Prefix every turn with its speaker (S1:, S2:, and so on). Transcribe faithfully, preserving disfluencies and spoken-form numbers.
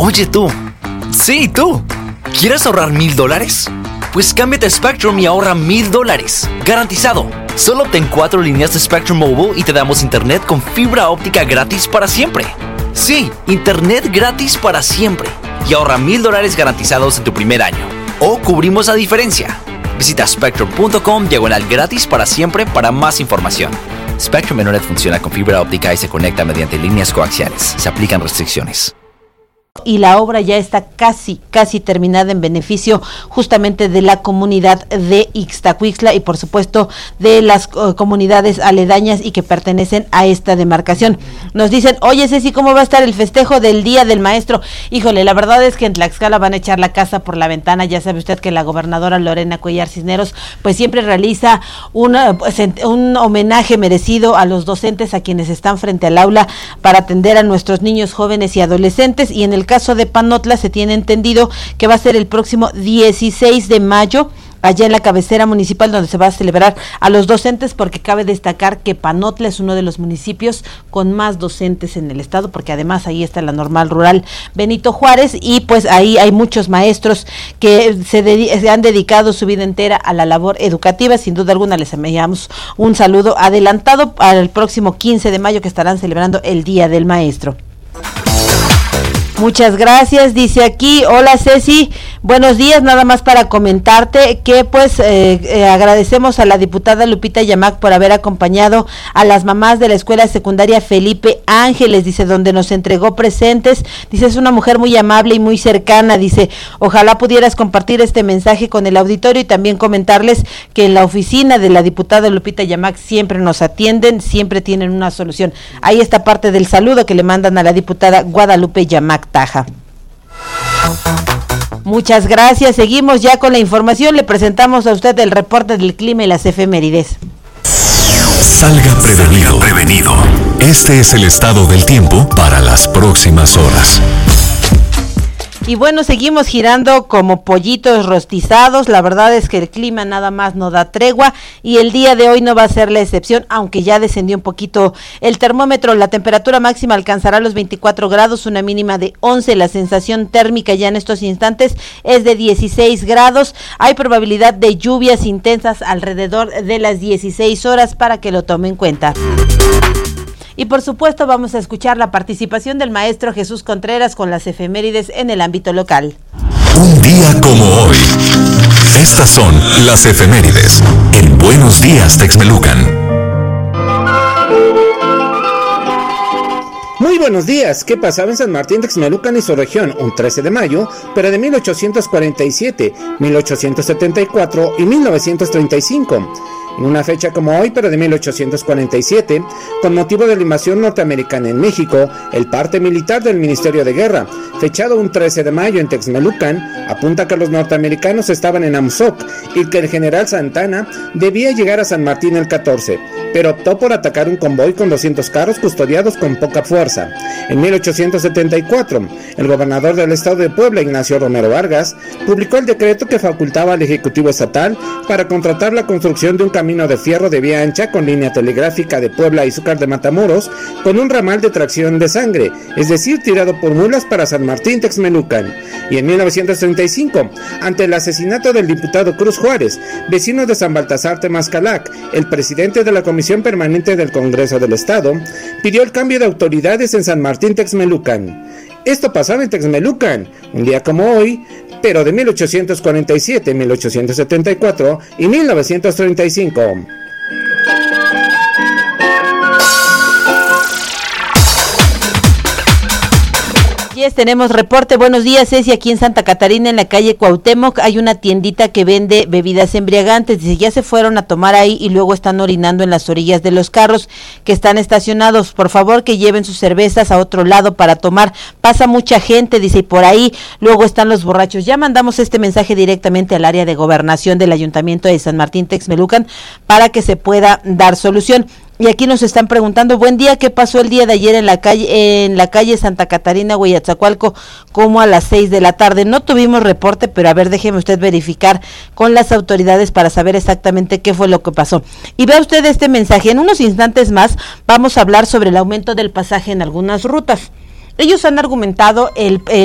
S1: Oye tú, sí tú, ¿quieres ahorrar mil dólares? Pues cámbiate a Spectrum y ahorra mil dólares, garantizado. Solo obtén cuatro líneas de Spectrum Mobile y te damos internet con fibra óptica gratis para siempre. Sí, internet gratis para siempre. Y ahorra mil dólares garantizados en tu primer año. O cubrimos la diferencia. Visita spectrum punto com diagonal gratis para siempre para más información. Spectrum Internet funciona con fibra óptica y se conecta mediante líneas coaxiales. Se aplican restricciones.
S2: Y la obra ya está casi, casi terminada en beneficio justamente de la comunidad de Ixtacuixtla y por supuesto de las uh, comunidades aledañas y que pertenecen a esta demarcación. Nos dicen, oye Ceci, ¿cómo va a estar el festejo del Día del Maestro? Híjole, la verdad es que en Tlaxcala van a echar la casa por la ventana. Ya sabe usted que la gobernadora Lorena Cuellar Cisneros pues siempre realiza una, pues, un homenaje merecido a los docentes, a quienes están frente al aula para atender a nuestros niños, jóvenes y adolescentes. Y en el caso de Panotla se tiene entendido que va a ser el próximo dieciséis de mayo, allá en la cabecera municipal, donde se va a celebrar a los docentes, porque cabe destacar que Panotla es uno de los municipios con más docentes en el estado, porque además ahí está la normal rural Benito Juárez, y pues ahí hay muchos maestros que se, de, se han dedicado su vida entera a la labor educativa. Sin duda alguna les enviamos un saludo adelantado para el próximo quince de mayo, que estarán celebrando el Día del Maestro. Muchas gracias, dice aquí, hola Ceci, buenos días, nada más para comentarte que pues eh, eh, agradecemos a la diputada Lupita Yamac por haber acompañado a las mamás de la escuela secundaria Felipe Ángeles, dice, donde nos entregó presentes, dice, es una mujer muy amable y muy cercana, dice, ojalá pudieras compartir este mensaje con el auditorio y también comentarles que en la oficina de la diputada Lupita Yamac siempre nos atienden, siempre tienen una solución. Ahí está parte del saludo que le mandan a la diputada Guadalupe Yamac Taja. Muchas gracias, seguimos ya con la información, le presentamos a usted el reporte del clima y las efemérides.
S3: Salga prevenido. Salga prevenido. Este es el estado del tiempo para las próximas horas.
S2: Y bueno, seguimos girando como pollitos rostizados. La verdad es que el clima nada más no da tregua y el día de hoy no va a ser la excepción, aunque ya descendió un poquito el termómetro. La temperatura máxima alcanzará los veinticuatro grados, una mínima de once. La sensación térmica ya en estos instantes es de dieciséis grados. Hay probabilidad de lluvias intensas alrededor de las dieciséis horas para que lo tome en cuenta. Y por supuesto vamos a escuchar la participación del maestro Jesús Contreras con las efemérides en el ámbito local.
S3: Un día como hoy. Estas son las efemérides en Buenos Días Texmelucan.
S4: Muy buenos días. ¿Qué pasaba en San Martín Texmelucan y su región un trece de mayo, pero de mil ochocientos cuarenta y siete, mil ochocientos setenta y cuatro y mil novecientos treinta y cinco? En una fecha como hoy, pero de mil ochocientos cuarenta y siete, con motivo de la invasión norteamericana en México, el parte militar del Ministerio de Guerra, fechado un trece de mayo en Texmelucan, apunta que los norteamericanos estaban en Amozoc y que el general Santana debía llegar a San Martín el catorce, pero optó por atacar un convoy con doscientos carros custodiados con poca fuerza. En mil ochocientos setenta y cuatro, el gobernador del estado de Puebla, Ignacio Romero Vargas, publicó el decreto que facultaba al Ejecutivo Estatal para contratar la construcción de un camino camino de fierro de vía ancha con línea telegráfica de Puebla a Izúcar de Matamoros con un ramal de tracción de sangre, es decir, tirado por mulas para San Martín Texmelucan. Y en mil novecientos treinta y cinco, ante el asesinato del diputado Cruz Juárez, vecino de San Baltasar Temazcalac, el presidente de la Comisión Permanente del Congreso del Estado pidió el cambio de autoridades en San Martín Texmelucan. Esto pasaba en Texmelucan, un día como hoy, pero de mil ochocientos cuarenta y siete, mil ochocientos setenta y cuatro y mil novecientos treinta y cinco.
S2: Tenemos reporte. Buenos días, Ceci. Aquí en Santa Catarina, en la calle Cuauhtémoc, hay una tiendita que vende bebidas embriagantes. Dice, ya se fueron a tomar ahí y luego están orinando en las orillas de los carros que están estacionados. Por favor, que lleven sus cervezas a otro lado para tomar. Pasa mucha gente, dice, y por ahí luego están los borrachos. Ya mandamos este mensaje directamente al área de gobernación del Ayuntamiento de San Martín Texmelucan para que se pueda dar solución. Y aquí nos están preguntando, buen día, ¿qué pasó el día de ayer en la calle en la calle Santa Catarina, Hueyatzacualco, como a las seis de la tarde? No tuvimos reporte, pero a ver, déjeme usted verificar con las autoridades para saber exactamente qué fue lo que pasó. Y vea usted este mensaje, en unos instantes más vamos a hablar sobre el aumento del pasaje en algunas rutas. Ellos han argumentado el... el